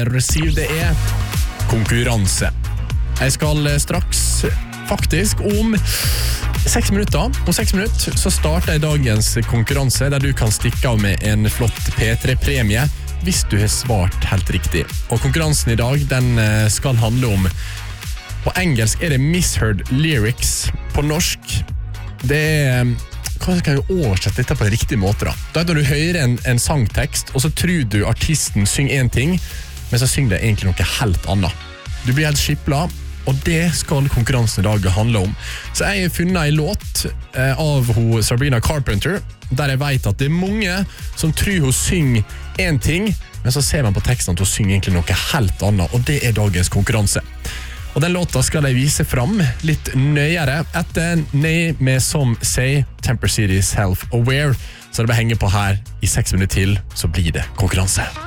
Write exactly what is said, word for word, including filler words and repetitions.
kjære Resiv, det er konkurranse. Jeg skal straks, faktisk, om seks minutter. Om seks minutter så starter jeg dagens konkurranse, der du kan stikke av med en flott P tre-premie hvis du har svart helt riktig. Og konkurransen i dag, den skal handle om, på engelsk er det misheard lyrics, på norsk, det er, hva kan jeg oversette dette på en riktig måte da? Da er det når du hører en, en sangtekst, og så tror du artisten synger en ting, men så synger det egentlig noe helt annet. Du blir helt skiplet, og det skal konkurransen i dag handle om. Så jeg har funnet en låt eh, av ho Sabrina Carpenter, der jeg vet at det er mange som tror hun synger en ting, men så ser man på teksten at hun synger egentlig noe helt annet, og det er dagens konkurranse. Og den låta skal jeg vise fram litt nøyere etter Nei med Som Say, Temper City Self Aware, så det bare henger på her i seks minutter til, så blir det konkurranse.